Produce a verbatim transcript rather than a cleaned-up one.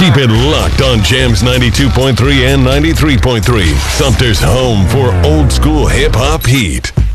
Keep it locked on Jams ninety-two point three and ninety-three point three. Sumter's home for old school hip hop heat.